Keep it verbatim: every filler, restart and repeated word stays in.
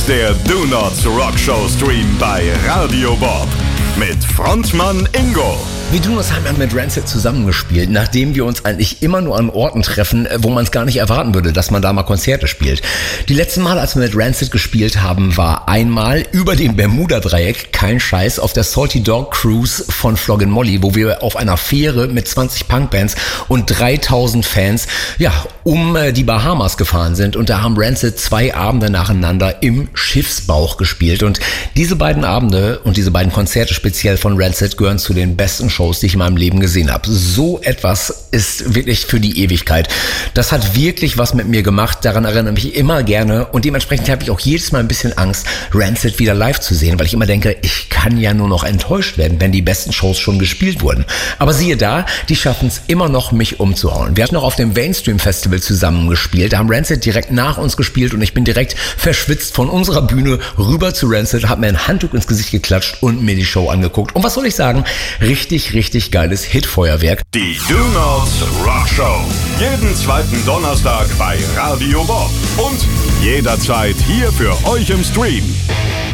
der Do Not Rock Show Stream bei Radio Bob mit Frontmann Ingo. Wir tun uns haben wir mit Rancid zusammengespielt, nachdem wir uns eigentlich immer nur an Orten treffen, wo man es gar nicht erwarten würde, dass man da mal Konzerte spielt. Die letzten Mal, als wir mit Rancid gespielt haben, war einmal über dem Bermuda-Dreieck, kein Scheiß, auf der Salty Dog Cruise von Floggin' Molly, wo wir auf einer Fähre mit zwanzig Punkbands und dreitausend Fans, ja, um äh, die Bahamas gefahren sind. Und da haben Rancid zwei Abende nacheinander im Schiffsbauch gespielt. Und diese beiden Abende und diese beiden Konzerte speziell von Rancid gehören zu den besten Shows, die ich in meinem Leben gesehen habe. So etwas ist wirklich für die Ewigkeit. Das hat wirklich was mit mir gemacht. Daran erinnere ich mich immer gerne. Und dementsprechend habe ich auch jedes Mal ein bisschen Angst, Rancid wieder live zu sehen, weil ich immer denke, ich kann ja nur noch enttäuscht werden, wenn die besten Shows schon gespielt wurden. Aber siehe da, die schaffen es immer noch, mich umzuhauen. Wir hatten noch auf dem Mainstream Festival zusammen gespielt. Da haben Rancid direkt nach uns gespielt und ich bin direkt verschwitzt von unserer Bühne rüber zu Rancid, habe mir ein Handtuch ins Gesicht geklatscht und mir die Show angeguckt. Und was soll ich sagen? Richtig richtig geiles Hitfeuerwerk. Die Do Not Rock Show. Jeden zweiten Donnerstag bei Radio Bob. Und jederzeit hier für euch im Stream.